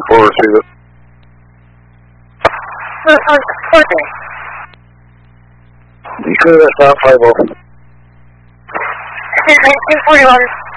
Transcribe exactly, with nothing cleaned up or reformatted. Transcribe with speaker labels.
Speaker 1: four, receive it.
Speaker 2: Okay.
Speaker 1: You clear that stop, five oh.
Speaker 2: nineteen forty-one.